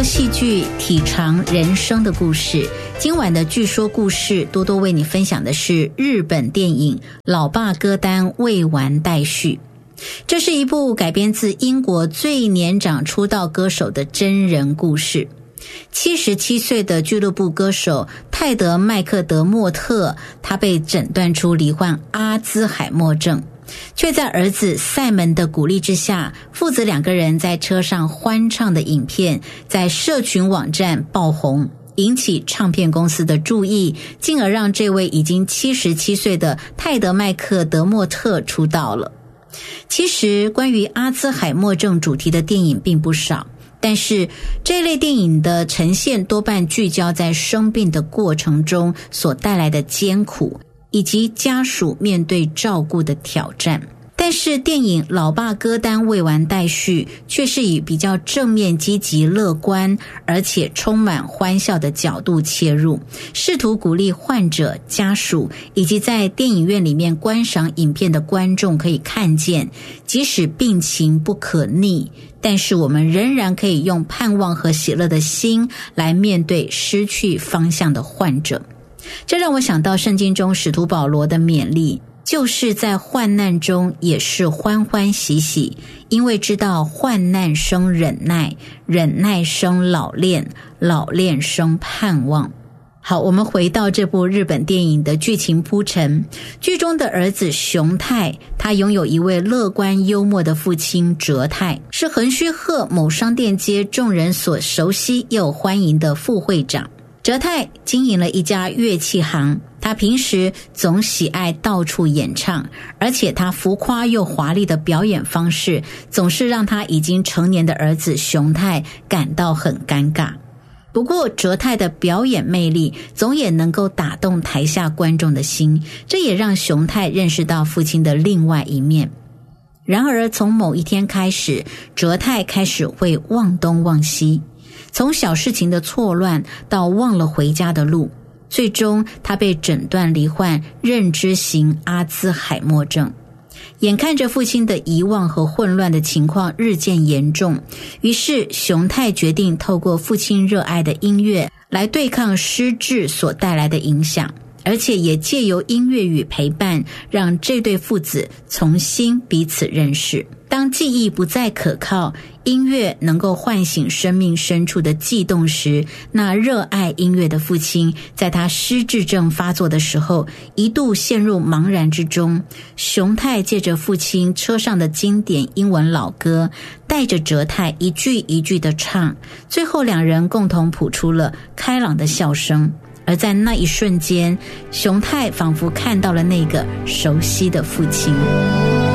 过戏剧体尝人生的故事。今晚的据说故事，多多为你分享的是日本电影《老爸歌单未完待续》。这是一部改编自英国最年长出道歌手的真人故事。77岁的俱乐部歌手泰德·麦克德莫特，他被诊断出罹患阿兹海默症，却在儿子塞门的鼓励之下，父子两个人在车上欢唱的影片在社群网站爆红，引起唱片公司的注意，进而让这位已经77岁的泰德·麦克德莫特出道了。其实关于阿兹海默症主题的电影并不少，但是这类电影的呈现多半聚焦在生病的过程中所带来的艰苦，以及家属面对照顾的挑战。但是电影《老爸歌单未完待续》却是以比较正面、积极、乐观，而且充满欢笑的角度切入，试图鼓励患者、家属以及在电影院里面观赏影片的观众可以看见，即使病情不可逆，但是我们仍然可以用盼望和喜乐的心来面对失去方向的患者。这让我想到圣经中使徒保罗的勉励，就是在患难中也是欢欢喜喜，因为知道患难生忍耐，忍耐生老练，老练生盼望。好，我们回到这部日本电影的剧情铺陈。剧中的儿子熊太，他拥有一位乐观幽默的父亲哲太，是横须贺某商店街众人所熟悉又欢迎的副会长。哲太经营了一家乐器行，他平时总喜爱到处演唱，而且他浮夸又华丽的表演方式总是让他已经成年的儿子熊太感到很尴尬。不过哲太的表演魅力总也能够打动台下观众的心，这也让熊太认识到父亲的另外一面。然而从某一天开始，哲太开始会忘东忘西，从小事情的错乱到忘了回家的路，最终他被诊断罹患认知型阿兹海默症。眼看着父亲的遗忘和混乱的情况日渐严重，于是熊太决定透过父亲热爱的音乐来对抗失智所带来的影响，而且也借由音乐与陪伴，让这对父子重新彼此认识。当记忆不再可靠，音乐能够唤醒生命深处的悸动时，那热爱音乐的父亲在他失智症发作的时候一度陷入茫然之中。熊太借着父亲车上的经典英文老歌，带着哲太一句一句的唱，最后两人共同谱出了开朗的笑声。而在那一瞬间，熊太仿佛看到了那个熟悉的父亲。